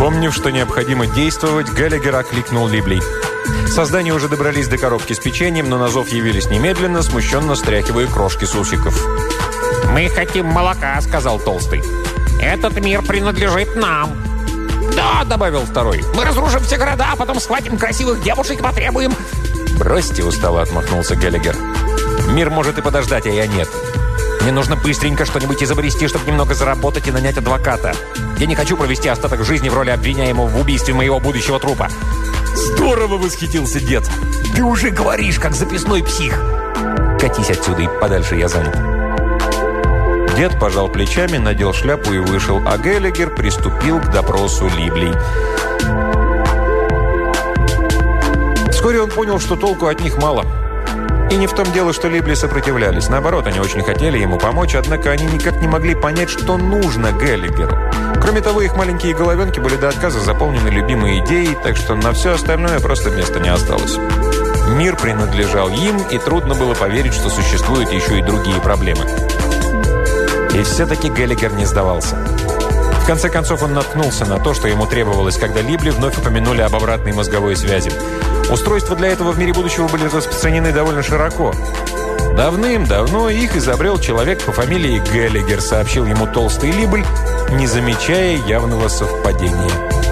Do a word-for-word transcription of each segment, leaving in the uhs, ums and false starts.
Вспомнив, что необходимо действовать, Гэллигер окликнул Либли. Создания уже добрались до коробки с печеньем, но на зов явились немедленно, смущенно стряхивая крошки с усиков. «Мы хотим молока», — сказал Толстый. «Этот мир принадлежит нам». «Да», — добавил второй. «Мы разрушим все города, а потом схватим красивых девушек и потребуем...» «Бросьте», — устало отмахнулся Гэллигер. «Мир может и подождать, а я нет. Мне нужно быстренько что-нибудь изобрести, чтобы немного заработать и нанять адвоката. Я не хочу провести остаток жизни в роли обвиняемого в убийстве моего будущего трупа». «Здорово!» — восхитился дед. «Ты уже говоришь, как записной псих!» «Катись отсюда и подальше, я занят». Дед пожал плечами, надел шляпу и вышел, а Гэллигер приступил к допросу Либлей. Вскоре он понял, что толку от них мало. И не в том дело, что Либли сопротивлялись. Наоборот, они очень хотели ему помочь, однако они никак не могли понять, что нужно Гэллигеру. Кроме того, их маленькие головенки были до отказа заполнены любимой идеей, так что на все остальное просто места не осталось. Мир принадлежал им, и трудно было поверить, что существуют еще и другие проблемы. И все-таки Гэллигер не сдавался. В конце концов, он наткнулся на то, что ему требовалось, когда Либли вновь упомянули об обратной мозговой связи. Устройства для этого в мире будущего были распространены довольно широко. Давным-давно их изобрел человек по фамилии Гэллигер, сообщил ему Толстый Либль, не замечая явного совпадения.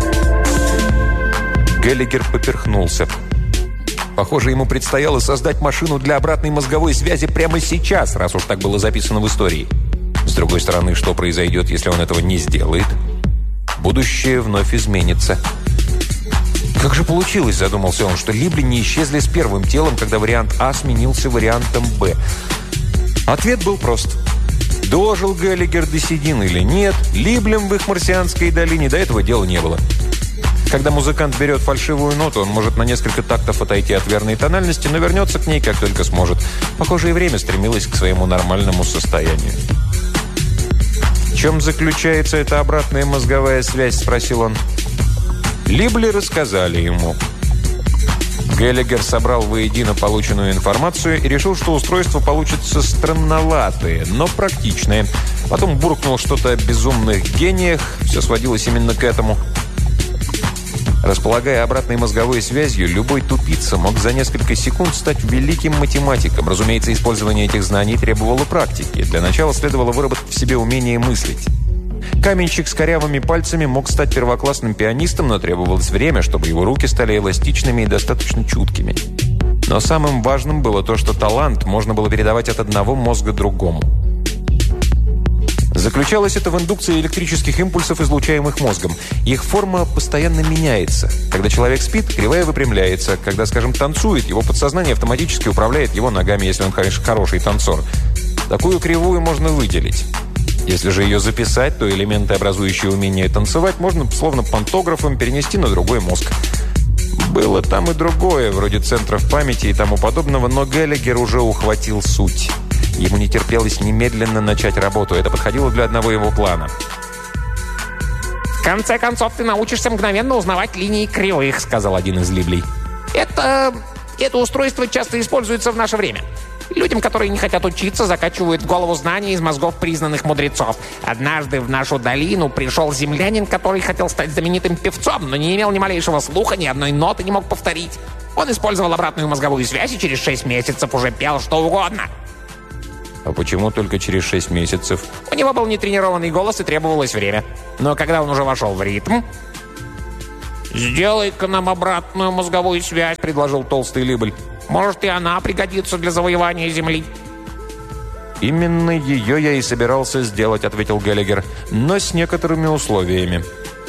Гэллигер поперхнулся. Похоже, ему предстояло создать машину для обратной мозговой связи прямо сейчас, раз уж так было записано в истории. С другой стороны, что произойдет, если он этого не сделает? Будущее вновь изменится. Как же получилось, задумался он, что Либли не исчезли с первым телом, когда вариант А сменился вариантом Б? Ответ был прост. Дожил Гэллигер до седин или нет, Либлям в их марсианской долине до этого дела не было. Когда музыкант берет фальшивую ноту, он может на несколько тактов отойти от верной тональности, но вернется к ней как только сможет. Похоже, и время стремилось к своему нормальному состоянию. «В чем заключается эта обратная мозговая связь?» – спросил он. Либли рассказали ему. Гэллигер собрал воедино полученную информацию и решил, что устройство получится странноватое, но практичное. Потом буркнул что-то о безумных гениях. Все сводилось именно к этому. Располагая обратной мозговой связью, любой тупица мог за несколько секунд стать великим математиком. Разумеется, использование этих знаний требовало практики. Для начала следовало выработать в себе умение мыслить. Каменщик с корявыми пальцами мог стать первоклассным пианистом, но требовалось время, чтобы его руки стали эластичными и достаточно чуткими. Но самым важным было то, что талант можно было передавать от одного мозга другому. Заключалось это в индукции электрических импульсов, излучаемых мозгом. Их форма постоянно меняется. Когда человек спит, кривая выпрямляется. Когда, скажем, танцует, его подсознание автоматически управляет его ногами, если он хороший танцор. Такую кривую можно выделить. Если же ее записать, то элементы, образующие умение танцевать, можно словно пантографом перенести на другой мозг. Было там и другое, вроде центров памяти и тому подобного, но Гэллигер уже ухватил суть. Ему не терпелось немедленно начать работу. Это подходило для одного его плана. «В конце концов, ты научишься мгновенно узнавать линии кривых», — сказал один из Либлей. «Это... это устройство часто используется в наше время. Людям, которые не хотят учиться, закачивают в голову знания из мозгов признанных мудрецов. Однажды в нашу долину пришел землянин, который хотел стать знаменитым певцом, но не имел ни малейшего слуха, ни одной ноты не мог повторить. Он использовал обратную мозговую связь и через шесть месяцев уже пел что угодно». А почему только через шесть месяцев? У него был нетренированный голос и требовалось время. Но когда он уже вошел в ритм... «Сделай-ка нам обратную мозговую связь», — предложил Толстый Либль. «Может, и она пригодится для завоевания Земли». «Именно ее я и собирался сделать», — ответил Гэллигер, «но с некоторыми условиями».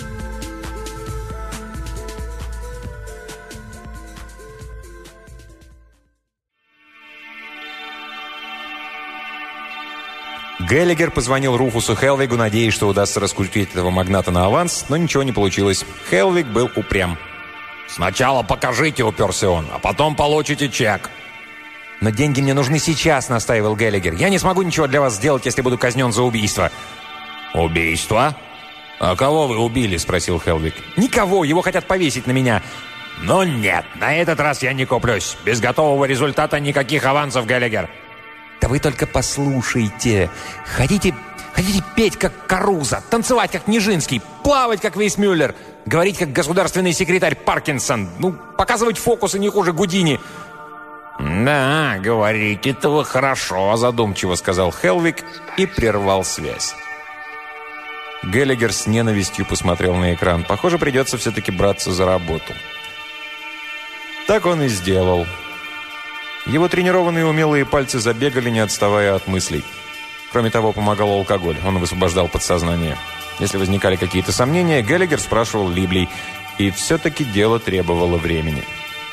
Гэллигер позвонил Руфусу Хелвигу, надеясь, что удастся раскрутить этого магната на аванс, но ничего не получилось. Хелвиг был упрям. «Сначала покажите», — уперся он, — «а потом получите чек». «Но деньги мне нужны сейчас», — настаивал Гэллигер. «Я не смогу ничего для вас сделать, если буду казнен за убийство». «Убийство? А кого вы убили?» — спросил Хелвиг. «Никого, его хотят повесить на меня». «Ну нет, на этот раз я не куплюсь. Без готового результата никаких авансов, Гэллигер». «Да вы только послушайте. Хотите, Хотите петь, как Каруза, танцевать, как Нижинский, плавать, как Вейсмюллер, говорить, как государственный секретарь Паркинсон, ну, показывать фокусы не хуже Гудини». «Да, говорите-то вы хорошо», — задумчиво сказал Хелвик и прервал связь. Геллигер с ненавистью посмотрел на экран. Похоже, придется все-таки браться за работу. Так он и сделал. Его тренированные умелые пальцы забегали, не отставая от мыслей. Кроме того, помогал алкоголь. Он высвобождал подсознание. Если возникали какие-то сомнения, Геллигер спрашивал Либлей. И все-таки дело требовало времени.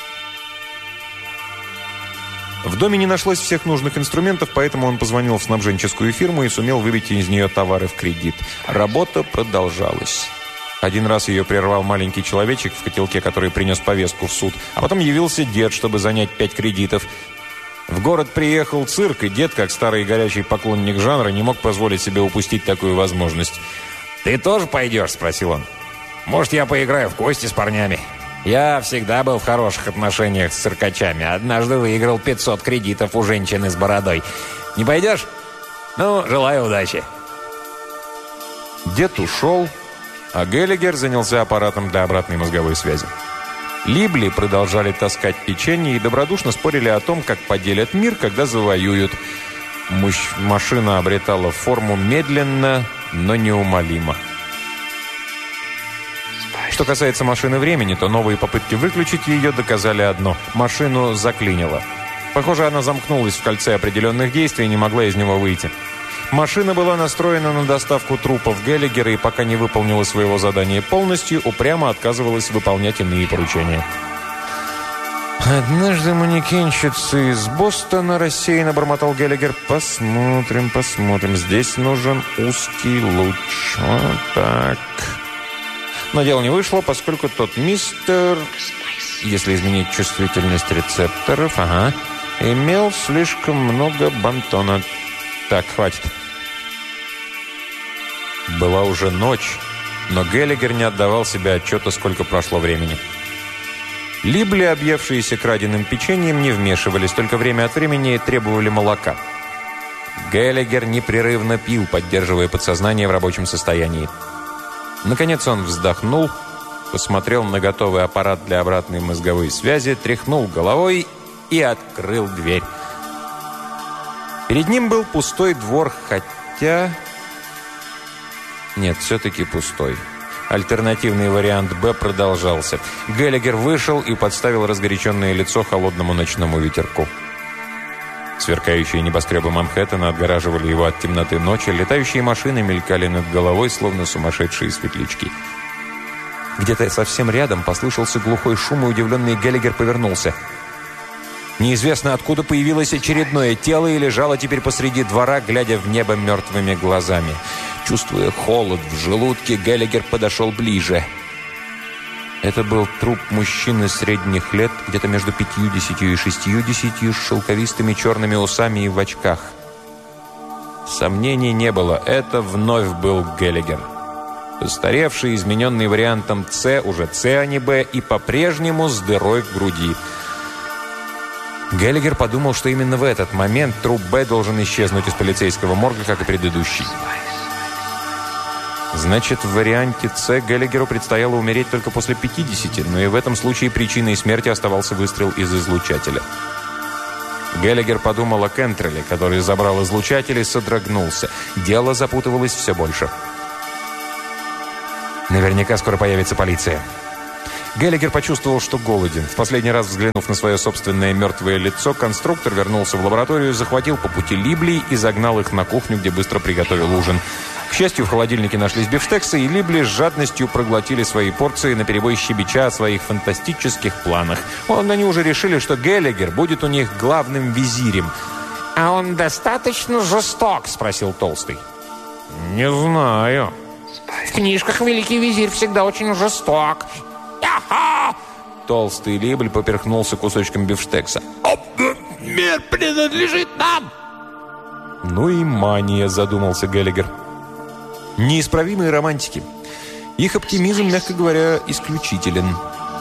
В доме не нашлось всех нужных инструментов, поэтому он позвонил в снабженческую фирму и сумел выбить из нее товары в кредит. Работа продолжалась. Один раз ее прервал маленький человечек в котелке, который принес повестку в суд, а потом явился дед, чтобы занять пять кредитов. В город приехал цирк, и дед, как старый горячий поклонник жанра, не мог позволить себе упустить такую возможность. «Ты тоже пойдешь?» – спросил он. «Может, я поиграю в кости с парнями? Я всегда был в хороших отношениях с циркачами. Однажды выиграл пятьсот кредитов у женщины с бородой. Не пойдешь? Ну, желаю удачи». Дед ушел, а Геллигер занялся аппаратом для обратной мозговой связи. Либли продолжали таскать печенье и добродушно спорили о том, как поделят мир, когда завоюют. Мощь машина обретала форму медленно, но неумолимо. Что касается машины времени, то новые попытки выключить ее доказали одно – машину заклинило. Похоже, она замкнулась в кольце определенных действий и не могла из него выйти. Машина была настроена на доставку трупов Геллигера и пока не выполнила своего задания полностью, упрямо отказывалась выполнять иные поручения. «Однажды манекенщица из Бостона», — рассеянно бормотал Геллигер. «Посмотрим, посмотрим. Здесь нужен узкий луч. Вот так». Но дело не вышло, поскольку тот мистер, если изменить чувствительность рецепторов, ага, имел слишком много бантона. Так, хватит. Была уже ночь, но Геллигер не отдавал себе отчета, сколько прошло времени. Либли, объевшиеся краденым печеньем, не вмешивались, только время от времени требовали молока. Геллигер непрерывно пил, поддерживая подсознание в рабочем состоянии. Наконец он вздохнул, посмотрел на готовый аппарат для обратной мозговой связи, тряхнул головой и открыл дверь. Перед ним был пустой двор, хотя... Нет, все-таки пустой. Альтернативный вариант «Б» продолжался. Геллигер вышел и подставил разгоряченное лицо холодному ночному ветерку. Сверкающие небоскребы Манхэттена отгораживали его от темноты ночи, летающие машины мелькали над головой, словно сумасшедшие светлячки. Где-то совсем рядом послышался глухой шум, и удивленный Геллигер повернулся. Неизвестно, откуда появилось очередное тело и лежало теперь посреди двора, глядя в небо мертвыми глазами. Чувствуя холод в желудке, Геллигер подошел ближе. Это был труп мужчины средних лет, где-то между пятьюдесятью и шестьюдесятью, с шелковистыми черными усами и в очках. Сомнений не было, это вновь был Геллигер. Постаревший, измененный вариантом «С», уже «С», а не «Б», и по-прежнему с дырой в груди. Геллигер подумал, что именно в этот момент труп «Б» должен исчезнуть из полицейского морга, как и предыдущий. Значит, в варианте «С» Геллигеру предстояло умереть только после пятидесяти, но и в этом случае причиной смерти оставался выстрел из излучателя. Геллигер подумал о Кентреле, который забрал излучатель и содрогнулся. Дело запутывалось все больше. Наверняка скоро появится полиция. Геллигер почувствовал, что голоден. В последний раз взглянув на свое собственное мертвое лицо, конструктор вернулся в лабораторию, захватил по пути Либли и загнал их на кухню, где быстро приготовил ужин. К счастью, в холодильнике нашлись бифштексы, и Либли с жадностью проглотили свои порции, наперебой щебеча о своих фантастических планах. Вон они уже решили, что Геллигер будет у них главным визирем. «А он достаточно жесток?» – спросил Толстый. «Не знаю». «В книжках Великий Визирь всегда очень жесток». «Яха!» Толстый Либль поперхнулся кусочком бифштекса. «Мир принадлежит нам!» «Ну и мания», – задумался Геллигер. Неисправимые романтики. Их оптимизм, мягко говоря, исключителен.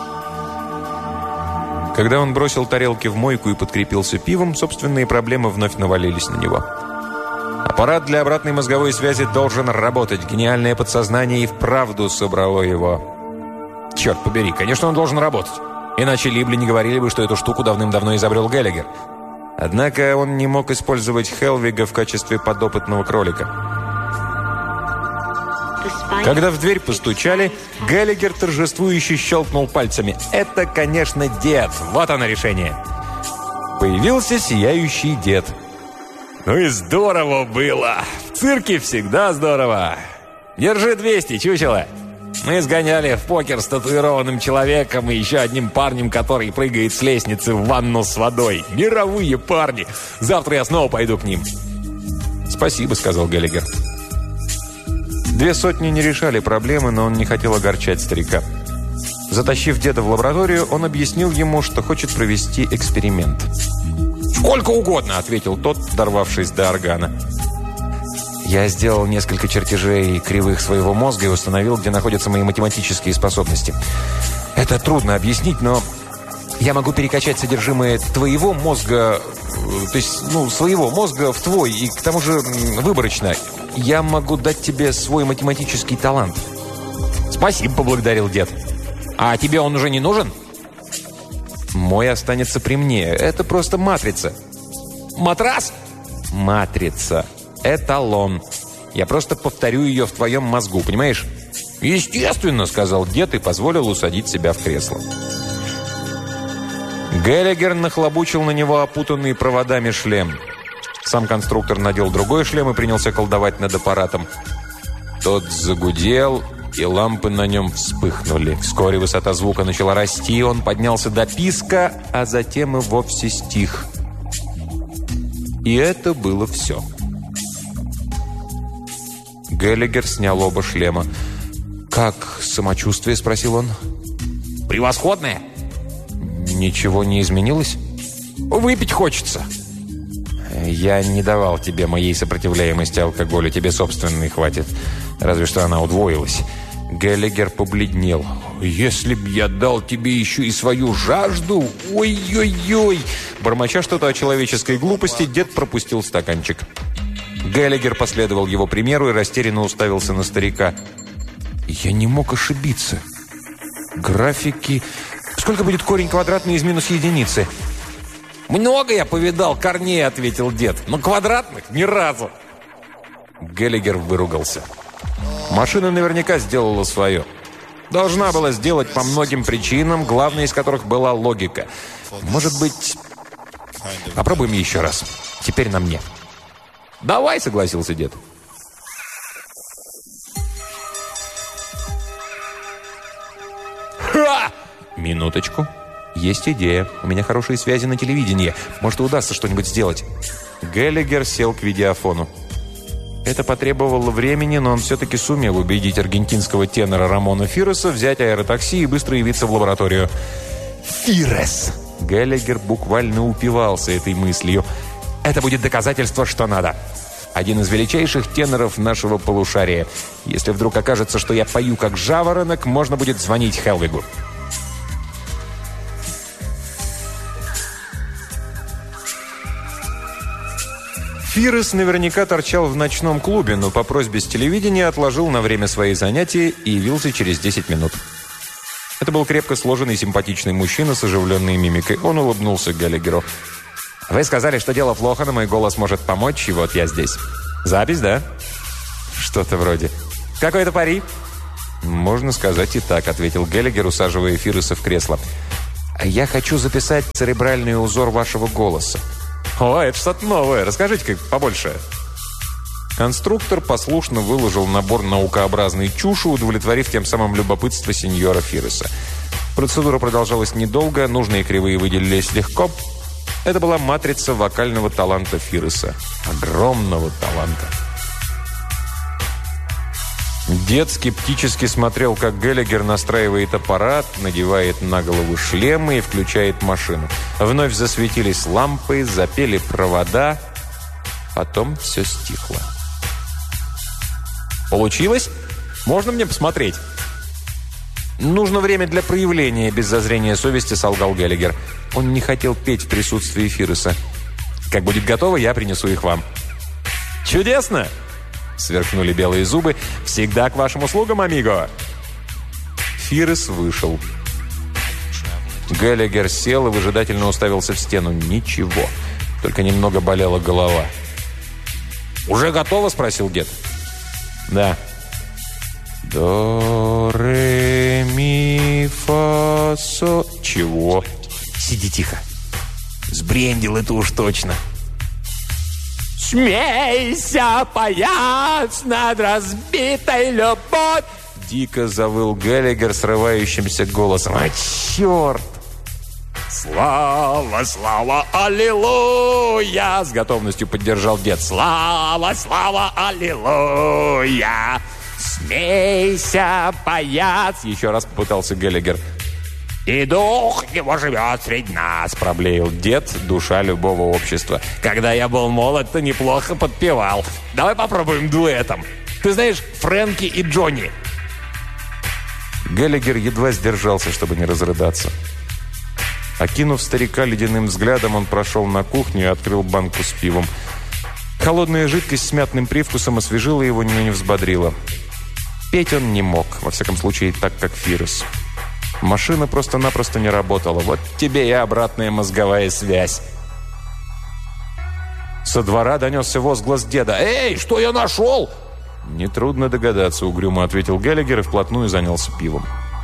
Когда он бросил тарелки в мойку и подкрепился пивом, собственные проблемы вновь навалились на него. Аппарат для обратной мозговой связи должен работать. Гениальное подсознание и вправду собрало его. Черт побери, конечно, он должен работать. Иначе Либли не говорили бы, что эту штуку давным-давно изобрел Геллигер. Однако он не мог использовать Хелвига в качестве подопытного кролика. Когда в дверь постучали, Геллигер торжествующе щелкнул пальцами. «Это, конечно, дед. Вот оно решение». Появился сияющий дед. «Ну и здорово было. В цирке всегда здорово. Держи двести, чучело. Мы сгоняли в покер с татуированным человеком и еще одним парнем, который прыгает с лестницы в ванну с водой. Мировые парни. Завтра я снова пойду к ним». «Спасибо», — сказал Геллигер. Две сотни не решали проблемы, но он не хотел огорчать старика. Затащив деда в лабораторию, он объяснил ему, что хочет провести эксперимент. «Сколько угодно», — ответил тот, дорвавшись до органа. «Я сделал несколько чертежей кривых своего мозга и установил, где находятся мои математические способности. Это трудно объяснить, но я могу перекачать содержимое твоего мозга, то есть, ну, своего мозга в твой, и к тому же выборочно. Я могу дать тебе свой математический талант». «Спасибо», — поблагодарил дед. «А тебе он уже не нужен?» «Мой останется при мне. Это просто матрица». «Матрас?» «Матрица. Эталон. Я просто повторю ее в твоем мозгу, понимаешь?» «Естественно», — сказал дед и позволил усадить себя в кресло. Геллигер нахлобучил на него опутанный проводами шлем. Сам конструктор надел другой шлем и принялся колдовать над аппаратом. Тот загудел, и лампы на нем вспыхнули. Вскоре высота звука начала расти, он поднялся до писка, а затем и вовсе стих. И это было все. Геллигер снял оба шлема. «Как самочувствие?» – спросил он. «Превосходное». «Ничего не изменилось?» «Выпить хочется». «Я не давал тебе моей сопротивляемости алкоголю, тебе собственной хватит. Разве что она удвоилась». Геллигер побледнел. «Если б я дал тебе еще и свою жажду? Ой-ой-ой!» Бормоча что-то о человеческой глупости, дед пропустил стаканчик. Геллигер последовал его примеру и растерянно уставился на старика. «Я не мог ошибиться. Графики... Сколько будет корень квадратный из минус единицы?» «Много я повидал корней», — ответил дед. «Но квадратных ни разу». Геллигер выругался. Машина наверняка сделала свое. Должна была сделать по многим причинам, главной из которых была логика. Может быть... Попробуем еще раз. Теперь на мне. «Давай», — согласился дед. «Ха!» «Минуточку. Есть идея. У меня хорошие связи на телевидении. Может, удастся что-нибудь сделать». Геллигер сел к видеофону. Это потребовало времени, но он все-таки сумел убедить аргентинского тенора Рамона Фиреса взять аэротакси и быстро явиться в лабораторию. «Фирес!» Геллигер буквально упивался этой мыслью. «Это будет доказательство, что надо. Один из величайших теноров нашего полушария. Если вдруг окажется, что я пою как жаворонок, можно будет звонить Хелвигу». Фирес наверняка торчал в ночном клубе, но по просьбе с телевидения отложил на время свои занятия и явился через десять минут. Это был крепко сложенный и симпатичный мужчина с оживленной мимикой. Он улыбнулся Геллигеру. «Вы сказали, что дело плохо, но мой голос может помочь, и вот я здесь. Запись, да?» «Что-то вроде». «Какой-то пари?» «Можно сказать и так», — ответил Геллигер, усаживая Фиреса в кресло. «Я хочу записать церебральный узор вашего голоса». «О, это что-то новое. Расскажите-ка побольше». Конструктор послушно выложил набор наукообразной чуши, удовлетворив тем самым любопытство сеньора Фиреса. Процедура продолжалась недолго, нужные кривые выделились легко. Это была матрица вокального таланта Фиреса. Огромного таланта. Дед скептически смотрел, как Геллигер настраивает аппарат, надевает на голову шлемы и включает машину. Вновь засветились лампы, запели провода. Потом все стихло. «Получилось? Можно мне посмотреть?» «Нужно время для проявления», — без зазрения совести солгал Геллигер. Он не хотел петь в присутствии Фиреса. «Как будет готово, я принесу их вам». «Чудесно!» — сверкнули белые зубы. «Всегда к вашим услугам, амиго!» Фирес вышел. Гэллигер сел и выжидательно уставился в стену. Ничего. Только немного болела голова. «Уже готово?» — спросил дед. «Да». «До, ре, ми, фа, со...» «Чего?» «Сиди тихо». «Сбрендил это уж точно». «Смейся, паяц, над разбитой любовь!» Дико завыл Гэллигер срывающимся голосом. «А, черт!» «Слава, слава, аллилуйя!» С готовностью поддержал дед. «Слава, слава, аллилуйя! Смейся, паяц!» Еще раз попытался Гэллигер. «И дух его живет среди нас!» Проблеял дед, душа любого общества. «Когда я был молод, то неплохо подпевал. Давай попробуем дуэтом. Ты знаешь Фрэнки и Джонни?» Гэллигер едва сдержался, чтобы не разрыдаться. Окинув старика ледяным взглядом, он прошел на кухню и открыл банку с пивом. Холодная жидкость с мятным привкусом освежила его, но не взбодрила. Петь он не мог, во всяком случае, так, как Фирес. Машина просто-напросто не работала. Вот тебе и обратная мозговая связь. Со двора донесся возглас деда. «Эй, что я нашел?» «Нетрудно догадаться», — угрюмо ответил Гэллигер и вплотную занялся пивом.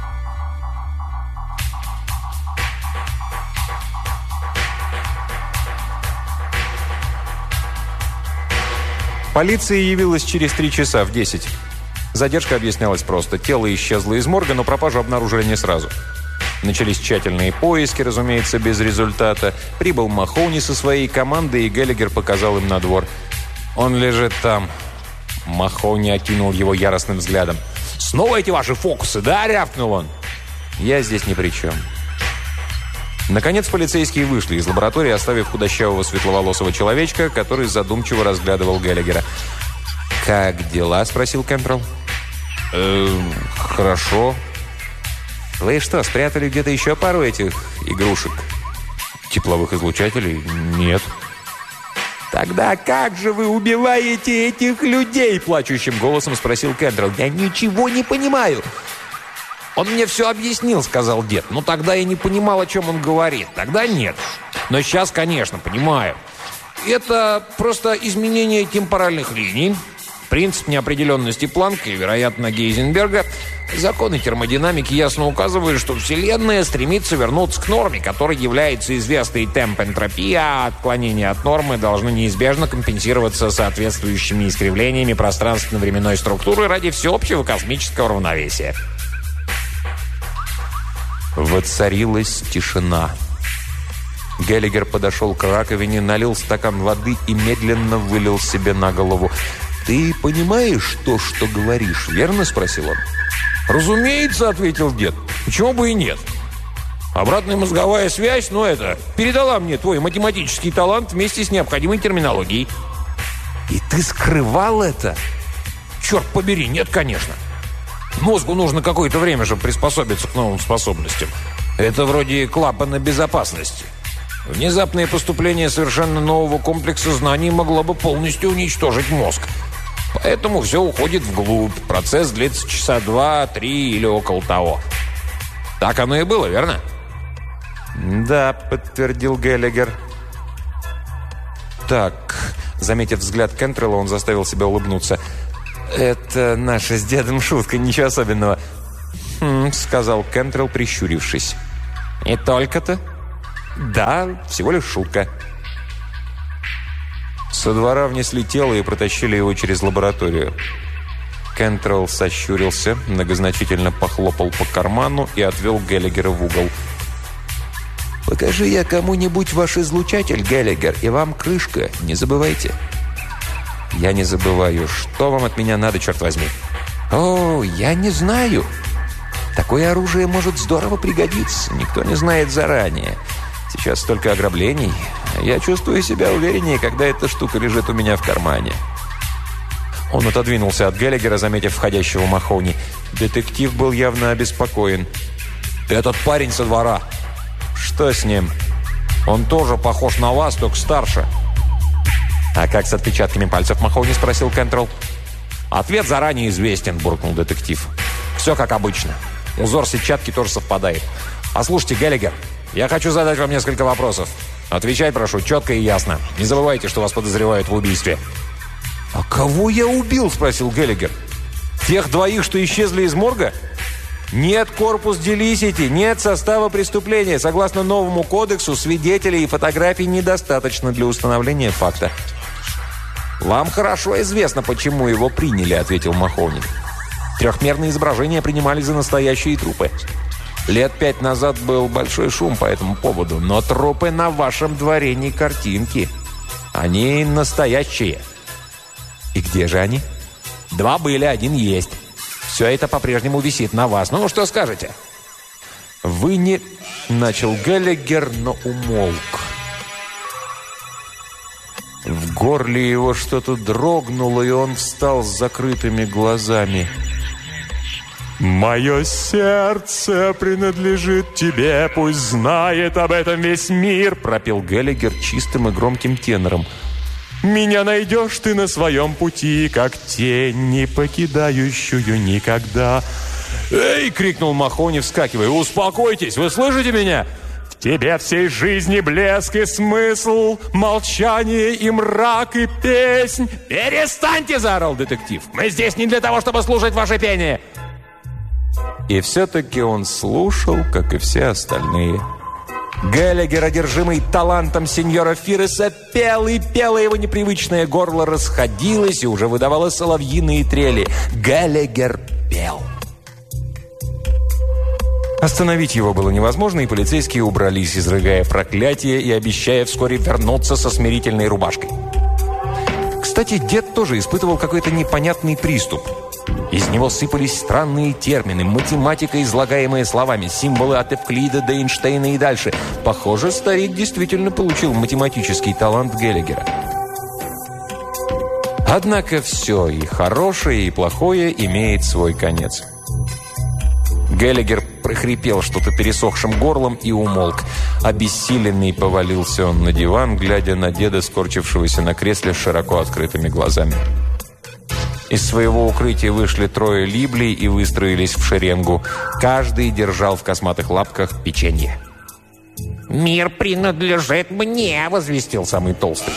Полиция явилась через три часа в десять. Задержка объяснялась просто. Тело исчезло из морга, но пропажу обнаружили не сразу. Начались тщательные поиски, разумеется, без результата. Прибыл Махоуни со своей командой, и Гэллигер показал им на двор. «Он лежит там». Махоуни окинул его яростным взглядом. «Снова эти ваши фокусы, да?» — рявкнул он. «Я здесь ни при чем». Наконец полицейские вышли из лаборатории, оставив худощавого светловолосого человечка, который задумчиво разглядывал Гэллигера. «Как дела?» — спросил Кэмпбелл. «Эм, хорошо». «Вы что, спрятали где-то еще пару этих игрушек?» «Тепловых излучателей? Нет». «Тогда как же вы убиваете этих людей?» — плачущим голосом спросил Кэмпбелл. «Я ничего не понимаю». «Он мне все объяснил», — сказал дед. «Но тогда я не понимал, о чем он говорит. Тогда нет. Но сейчас, конечно, понимаю. Это просто изменение темпоральных линий, принцип неопределенности Планка и, вероятно, Гейзенберга. Законы термодинамики ясно указывают, что Вселенная стремится вернуться к норме, которой является известный темп энтропии, а отклонения от нормы должны неизбежно компенсироваться соответствующими искривлениями пространственно-временной структуры ради всеобщего космического равновесия». Воцарилась тишина. Гэллигер подошел к раковине, налил стакан воды и медленно вылил себе на голову. «Ты понимаешь то, что говоришь, верно?» — спросил он. «Разумеется», — ответил дед. «Почему бы и нет? Обратная мозговая связь, ну это, передала мне твой математический талант вместе с необходимой терминологией». «И ты скрывал это?» «Черт побери, нет, конечно. Мозгу нужно какое-то время, чтобы приспособиться к новым способностям. Это вроде клапана безопасности. Внезапное поступление совершенно нового комплекса знаний могло бы полностью уничтожить мозг. Поэтому все уходит вглубь. Процесс длится часа два, три или около того. Так оно и было, верно?» «Да», — подтвердил Гэллигер. «Так», — заметив взгляд Кентрелла, он заставил себя улыбнуться. «Это наша с дедом шутка, ничего особенного». «Хм», — сказал Кентрелл, прищурившись. «И только-то?» «Да, всего лишь шутка». Со двора внесли тело и протащили его через лабораторию. Кентрелл сощурился, многозначительно похлопал по карману и отвел Гэллигера в угол. «Покажи я кому-нибудь ваш излучатель, Гэллигер, и вам крышка, не забывайте». «Я не забываю. Что вам от меня надо, черт возьми?» «О, я не знаю. Такое оружие может здорово пригодиться. Никто не знает заранее. Сейчас столько ограблений. Я чувствую себя увереннее, когда эта штука лежит у меня в кармане». Он отодвинулся от Гэллигера, заметив входящего Махоуни. Детектив был явно обеспокоен. «Этот парень со двора». «Что с ним?» «Он тоже похож на вас, только старше». «А как с отпечатками пальцев, Махоуни?» – спросил Кентрелл. «Ответ заранее известен», – буркнул детектив. «Все как обычно. Узор сетчатки тоже совпадает. Послушайте, Геллигер, я хочу задать вам несколько вопросов. Отвечать прошу четко и ясно. Не забывайте, что вас подозревают в убийстве». «А кого я убил?» – спросил Геллигер. «Тех двоих, что исчезли из морга?» «Нет корпус делисити, нет состава преступления. Согласно новому кодексу, свидетелей и фотографий недостаточно для установления факта». «Вам хорошо известно, почему его приняли», — ответил Махоуни. «Трехмерные изображения принимали за настоящие трупы. Лет пять назад был большой шум по этому поводу, но трупы на вашем дворе не картинки. Они настоящие». «И где же они?» «Два были, один есть. Все это по-прежнему висит на вас. Ну, что скажете?» «Вы не...» — начал Геллигер, но умолк. В горле его что-то дрогнуло, и он встал с закрытыми глазами. «Мое сердце принадлежит тебе, пусть знает об этом весь мир», пропел Геллигер чистым и громким тенором. «Меня найдешь ты на своем пути, как тень, не покидающую никогда». «Эй!» — крикнул Махоуни, вскакивая. «Успокойтесь, вы слышите меня? В тебе всей жизни блеск и смысл, молчание и мрак и песнь». «Перестаньте!» — заорал детектив. «Мы здесь не для того, чтобы слушать ваше пение». И все-таки он слушал, как и все остальные. Геллигер, одержимый талантом сеньора Фирреса, пел и пел, и его непривычное горло расходилось и уже выдавало соловьиные трели. Геллигер пел. Остановить его было невозможно, и полицейские убрались, изрыгая проклятие и обещая вскоре вернуться со смирительной рубашкой. Кстати, дед тоже испытывал какой-то непонятный приступ. Из него сыпались странные термины, математика, излагаемая словами, символы от Эвклида до Эйнштейна и дальше. Похоже, старик действительно получил математический талант Геллигера. Однако все, и хорошее, и плохое, имеет свой конец. Геллигер прохрипел что-то пересохшим горлом и умолк. Обессиленный повалился он на диван, глядя на деда, скорчившегося на кресле с широко открытыми глазами. Из своего укрытия вышли трое либлей и выстроились в шеренгу. Каждый держал в косматых лапках печенье. «Мир принадлежит мне», — возвестил самый толстый.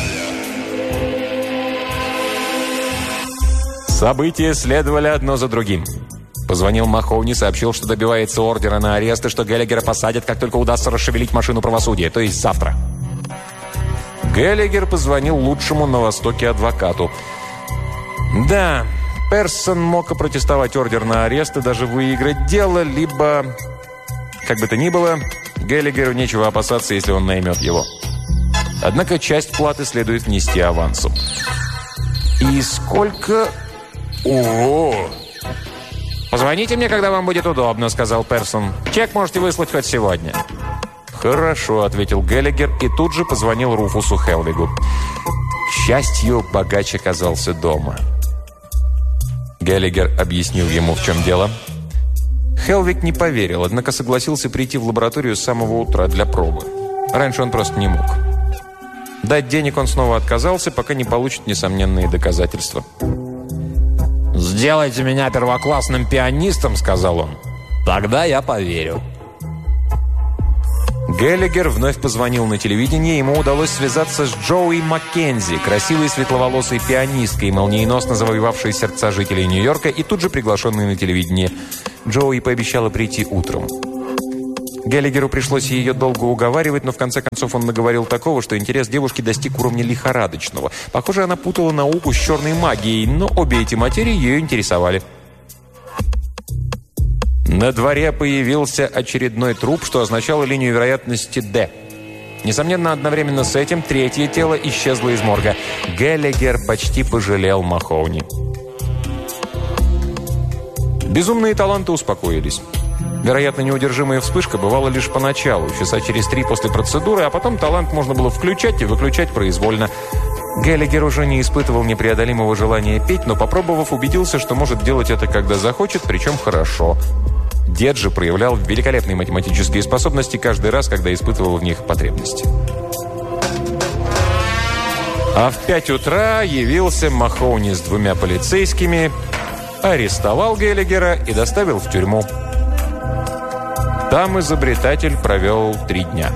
События следовали одно за другим. Позвонил Махоуни, сообщил, что добивается ордера на арест и что Геллигера посадят, как только удастся расшевелить машину правосудия, то есть завтра. Геллигер позвонил лучшему на Востоке адвокату. Да, Персон мог опротестовать ордер на арест и даже выиграть дело, либо... Как бы то ни было, Геллигеру нечего опасаться, если он наймет его. Однако часть платы следует внести авансом. И сколько... Ого! «Позвоните мне, когда вам будет удобно», — сказал Персон. «Чек можете выслать хоть сегодня». «Хорошо», — ответил Геллигер и тут же позвонил Руфусу Хелвигу. К счастью, богач оказался дома. Геллигер объяснил ему, в чем дело. Хелвиг не поверил, однако согласился прийти в лабораторию с самого утра для пробы. Раньше он просто не мог. Дать денег он снова отказался, пока не получит несомненные доказательства. «Сделайте меня первоклассным пианистом», — сказал он. «Тогда я поверю». Геллигер вновь позвонил на телевидение, ему удалось связаться с Джоуи Маккензи, красивой светловолосой пианисткой, молниеносно завоевавшей сердца жителей Нью-Йорка и тут же приглашенной на телевидение. Джоуи пообещала прийти утром. Геллигеру пришлось ее долго уговаривать, но в конце концов он наговорил такого, что интерес девушки достиг уровня лихорадочного. Похоже, она путала науку с черной магией, но обе эти материи ее интересовали. На дворе появился очередной труп, что означало линию вероятности «Д». Несомненно, одновременно с этим третье тело исчезло из морга. Геллигер почти пожалел Махоуни. Безумные таланты успокоились. Вероятно, неудержимая вспышка бывала лишь поначалу, часа через три после процедуры, а потом талант можно было включать и выключать произвольно. Геллигер уже не испытывал непреодолимого желания петь, но, попробовав, убедился, что может делать это, когда захочет, причем хорошо. Дед же проявлял великолепные математические способности каждый раз, когда испытывал в них потребность. А в пять утра явился Махоуни с двумя полицейскими, арестовал Геллигера и доставил в тюрьму. Там изобретатель провел три дня.